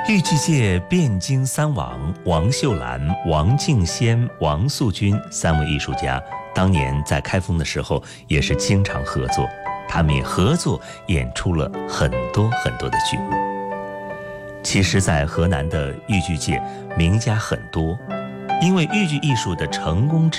豫剧界汴京三王王秀兰、王敬先、王素君三位艺术家，当年在开封的时候也是经常合作，他们也合作演出了很多的剧目。其实在河南的豫剧界名家很多，因为豫剧艺术的成功